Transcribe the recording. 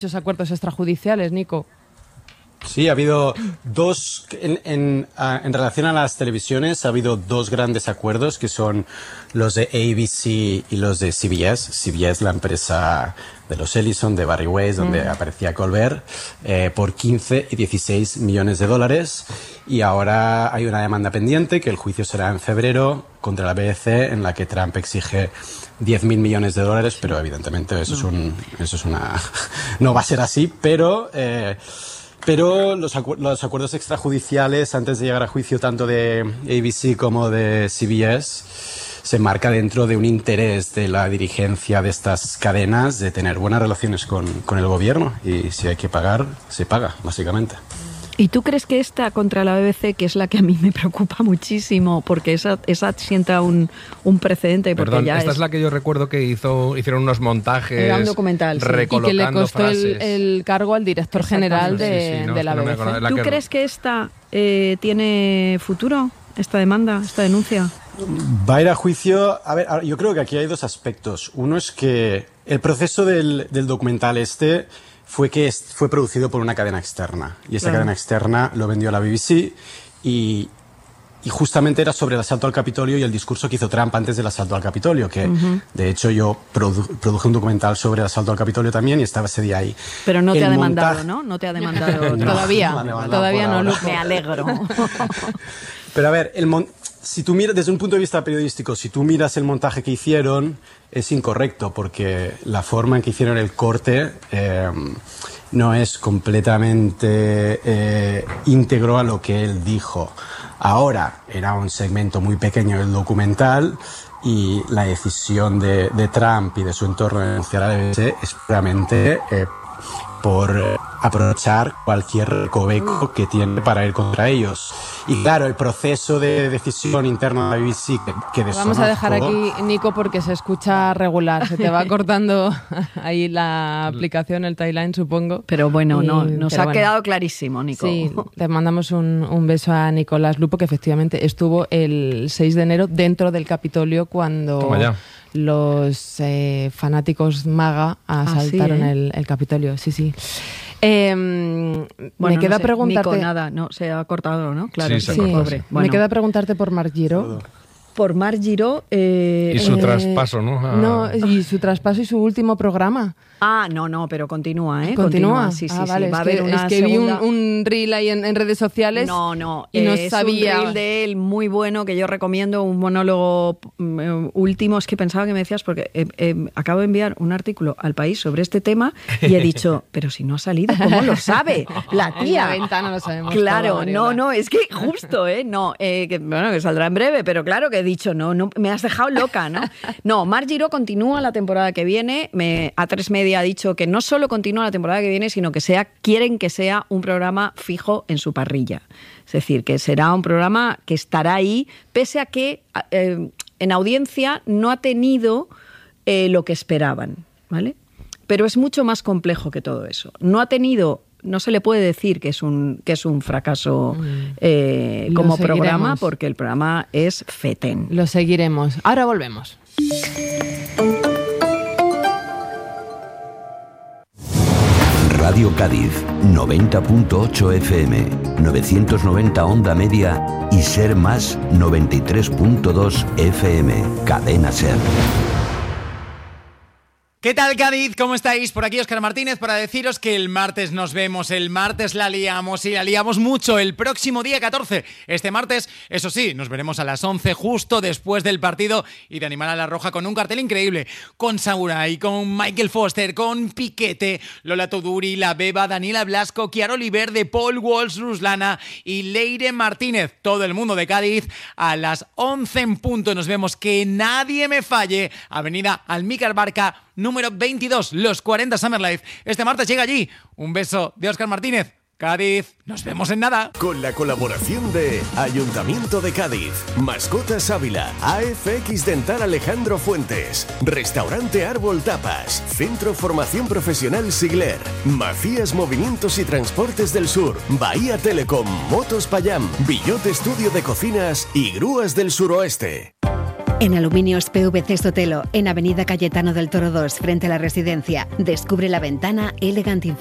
muchos acuerdos extrajudiciales, Nico. Sí, ha habido dos, en relación a las televisiones, ha habido dos grandes acuerdos que son los de ABC y los de CBS. CBS, la empresa de los Ellison, de Barry Weiss, donde aparecía Colbert, por 15 y 16 millones de dólares. Y ahora hay una demanda pendiente, que el juicio será en febrero, contra la BBC, en la que Trump exige 10.000 millones de dólares, pero evidentemente eso es una no va a ser así, pero los acuerdos extrajudiciales antes de llegar a juicio tanto de ABC como de CBS se marca dentro de un interés de la dirigencia de estas cadenas de tener buenas relaciones con el gobierno, y si hay que pagar, se paga, básicamente. ¿Y tú crees que esta contra la BBC, que es la que a mí me preocupa muchísimo, porque esa sienta un precedente? Porque Perdón, ya esta es la que yo recuerdo que hicieron unos montajes. Era un documental, sí. Recolocando y que le costó frases. el cargo al director general de la BBC. ¿Tú crees que esta tiene futuro, esta demanda, esta denuncia? Va a ir a juicio. A ver, yo creo que aquí hay dos aspectos. Uno es que el proceso del documental fue producido por una cadena externa, y esa cadena externa lo vendió a la BBC, y justamente era sobre el asalto al Capitolio y el discurso que hizo Trump antes del asalto al Capitolio, que de hecho yo produje un documental sobre el asalto al Capitolio también, y estaba ese día ahí. Pero no te ha demandado, ¿no? No te ha demandado. No, todavía no, Luke. Me alegro. Pero a ver, si tú miras desde un punto de vista periodístico, si tú miras el montaje que hicieron, es incorrecto, porque la forma en que hicieron el corte no es completamente íntegro a lo que él dijo. Ahora, era un segmento muy pequeño del documental, y la decisión de Trump y de su entorno de denunciar a la BBC es puramente por aprovechar cualquier recoveco que tiene para ir contra ellos. Y claro, el proceso de decisión interna de la BBC que desconozco... Vamos a dejar aquí, Nico, porque se escucha regular. Se te va cortando ahí la aplicación, el timeline, supongo. Pero bueno, nos ha quedado clarísimo, Nico. Sí, te mandamos un beso a Nicolás Lupo, que efectivamente estuvo el 6 de enero dentro del Capitolio cuando los fanáticos MAGA asaltaron el Capitolio. Sí. Me queda preguntarte... Nico, nada, no, se ha cortado, ¿no? Claro, sí. Pobre. Me queda preguntarte por Marc Giró. Por Marc Giró... y su traspaso, ¿no? No, y su traspaso y su último programa. No, pero continúa, ¿eh? ¿Continúa? Sí, vale, va a haber una segunda... vi un reel ahí en redes sociales. No, y no es sabía... un reel de él muy bueno que yo recomiendo, un monólogo último. Es que pensaba que me decías, porque acabo de enviar un artículo al País sobre este tema y he dicho, pero si no ha salido, ¿cómo lo sabe la tía? En la ventana lo sabemos. Claro, todo, no, es que justo, que saldrá en breve, pero claro que he dicho, no, me has dejado loca, ¿no? No, Marc Giró continúa la temporada que viene. A3 Media ha dicho que no solo continúa la temporada que viene, sino que quieren que sea un programa fijo en su parrilla. Es decir, que será un programa que estará ahí, pese a que en audiencia no ha tenido lo que esperaban, ¿vale? Pero es mucho más complejo que todo eso. No se le puede decir que es un fracaso como programa, porque el programa es fetén. Lo seguiremos. Ahora volvemos. Radio Cádiz, 90.8 FM, 990 onda media y Ser Más 93.2 FM. Cadena Ser. ¿Qué tal, Cádiz? ¿Cómo estáis? Por aquí Óscar Martínez para deciros que el martes nos vemos, el martes la liamos y la liamos mucho el próximo día 14. Este martes, eso sí, nos veremos a las 11 justo después del partido y de Animal a la Roja con un cartel increíble, con Samurai, con Michael Foster, con Piquete, Lola Toduri, La Beba, Daniela Blasco, Kiara Oliver, de Paul Walsh, Ruslana y Leire Martínez. Todo el mundo de Cádiz a las 11 en punto. Nos vemos, que nadie me falle. Avenida Almícar Barca, número 22, los 40 Summer Life. Este martes llega allí. Un beso de Óscar Martínez. Cádiz, nos vemos en nada. Con la colaboración de Ayuntamiento de Cádiz, Mascotas Ávila, AFX Dental Alejandro Fuentes, Restaurante Árbol Tapas, Centro Formación Profesional Sigler, Macías Movimientos y Transportes del Sur, Bahía Telecom, Motos Payam, Billot Estudio de Cocinas y Grúas del Suroeste. En Aluminios PVC Sotelo, en Avenida Cayetano del Toro 2, frente a la residencia. Descubre la ventana Elegant